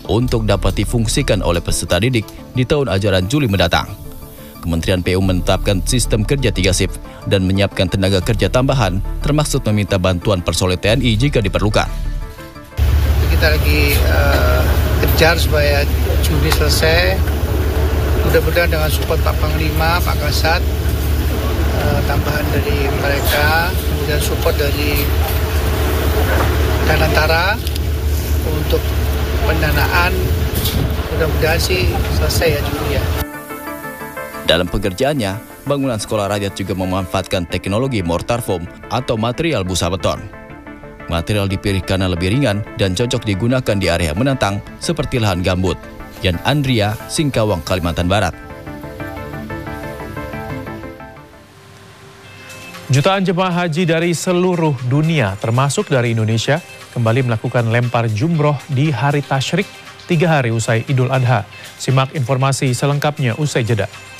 untuk dapat difungsikan oleh peserta didik di tahun ajaran Juli mendatang. Kementerian PU menetapkan sistem kerja 3 shift dan menyiapkan tenaga kerja tambahan, termasuk meminta bantuan personel TNI jika diperlukan. Kita lagi kejar supaya Juni selesai. Mudah-mudahan dengan support Pak Panglima, Pak Kasat, tambahan dari mereka, kemudian support dari Danantara untuk pendanaan, mudah-mudahan sih selesai ya Juli ya. Dalam pengerjaannya, bangunan sekolah rakyat juga memanfaatkan teknologi mortar foam atau material busa beton. Material dipilih karena lebih ringan dan cocok digunakan di area menantang seperti lahan gambut. Yan Andria, Singkawang, Kalimantan Barat. Jutaan jemaah haji dari seluruh dunia, termasuk dari Indonesia, kembali melakukan lempar jumroh di hari tasyrik 3 hari usai Idul Adha. Simak informasi selengkapnya usai jeda.